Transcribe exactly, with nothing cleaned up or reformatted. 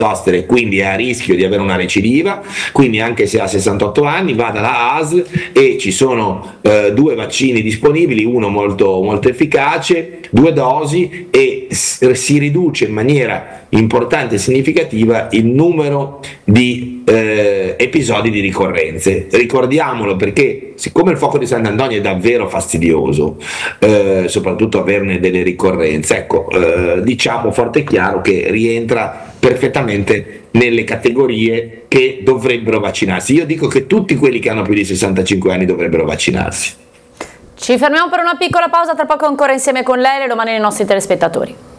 Tostere, quindi è a rischio di avere una recidiva, quindi anche se ha sessantotto anni va dalla A S L e ci sono eh, due vaccini disponibili, uno molto, molto efficace, due dosi, e s- si riduce in maniera importante e significativa il numero di eh, episodi di ricorrenze. Ricordiamolo, perché siccome il fuoco di Sant'Antonio è davvero fastidioso, eh, soprattutto averne delle ricorrenze, ecco, eh, diciamo forte e chiaro che rientra perfettamente nelle categorie che dovrebbero vaccinarsi. Io dico che tutti quelli che hanno più di sessantacinque anni dovrebbero vaccinarsi. Ci fermiamo per una piccola pausa, tra poco ancora insieme con lei, le domande dei nostri telespettatori.